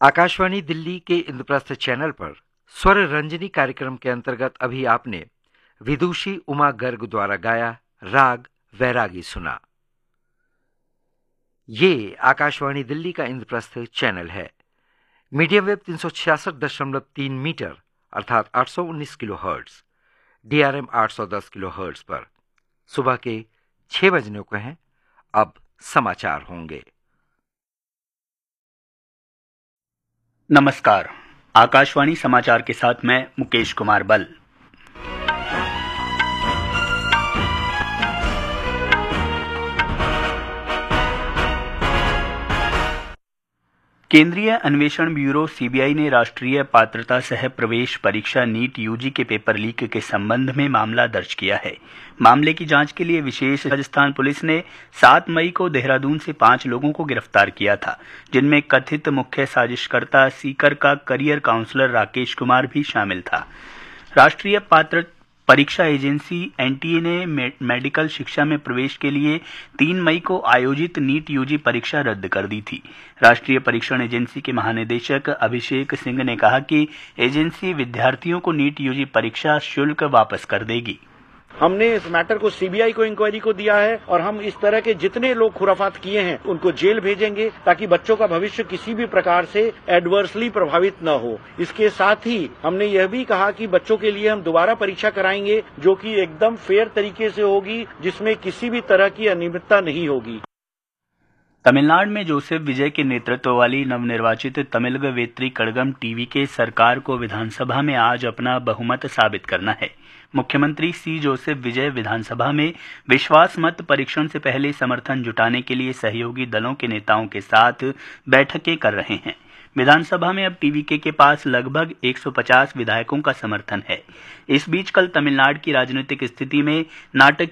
आकाशवाणी दिल्ली के इंद्रप्रस्थ चैनल पर स्वर रंजनी कार्यक्रम के अंतर्गत अभी आपने विदुषी उमा गर्ग द्वारा गाया राग वैरागी सुना। ये आकाशवाणी दिल्ली का इंद्रप्रस्थ चैनल है। मीडियम वेव 366.3 मीटर अर्थात 819 kilo hertz, DRM 810 kilo hertz पर सुबह के 6 बजने को हैं। अब समाचार होंगे। नमस्कार, आकाशवाणी समाचार के साथ मैं मुकेश कुमार बल। केंद्रीय अन्वेषण ब्यूरो सीबीआई ने राष्ट्रीय पात्रता सह प्रवेश परीक्षा नीट यूजी के पेपर लीक के संबंध में मामला दर्ज किया है। मामले की जांच के लिए विशेष राजस्थान पुलिस ने 7 मई को देहरादून से 5 लोगों को गिरफ्तार किया था, जिनमें कथित मुख्य साजिशकर्ता सीकर का करियर काउंसलर राकेश कुमार भी शामिल था। राष्ट्रीय परीक्षा एजेंसी एनटीए ने मेडिकल शिक्षा में प्रवेश के लिए 3 मई को आयोजित नीट यूजी परीक्षा रद्द कर दी थी। राष्ट्रीय परीक्षण एजेंसी के महानिदेशक अभिषेक सिंह ने कहा कि एजेंसी विद्यार्थियों को नीट यूजी परीक्षा शुल्क वापस कर देगी। हमने इस मैटर को सीबीआई को इंक्वायरी को दिया है और हम इस तरह के जितने लोग खुराफात किए हैं उनको जेल भेजेंगे ताकि बच्चों का भविष्य किसी भी प्रकार से एडवर्सली प्रभावित न हो। इसके साथ ही हमने यह भी कहा कि बच्चों के लिए हम दोबारा परीक्षा कराएंगे जो कि एकदम फेयर तरीके से होगी, जिसमें किसी भी तरह की अनियमितता नहीं होगी। तमिलनाडु में जोसेफ विजय के नेतृत्व वाली नवनिर्वाचित तमिलग वेत्री कड़गम टीवी के सरकार को विधानसभा में आज अपना बहुमत साबित करना है। मुख्यमंत्री सी जोसेफ विजय विधानसभा में विश्वास मत परीक्षण से पहले समर्थन जुटाने के लिए सहयोगी दलों के नेताओं के साथ बैठकें कर रहे हैं। विधानसभा में अब टीवीके के पास लगभग 150 विधायकों का समर्थन है। इस बीच कल तमिलनाडु की राजनीतिक स्थिति में नाटक